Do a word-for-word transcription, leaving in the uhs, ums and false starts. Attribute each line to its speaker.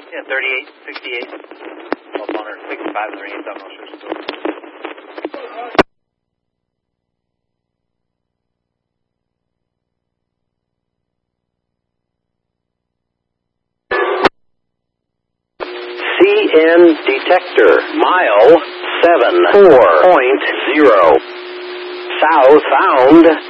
Speaker 1: Yeah, thirty-eight, sixty-eight. Well, on there, sixty-five in the range, I'm not sure. So.
Speaker 2: C N detector, mile seven four point zero. Southbound